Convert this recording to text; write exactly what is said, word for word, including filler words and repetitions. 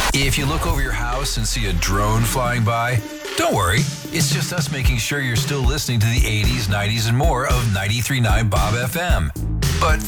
If you look over your house and see a drone flying by, don't worry. It's just us making sure you're still listening to the eighties, nineties, and more of ninety-three point nine Bob F M. But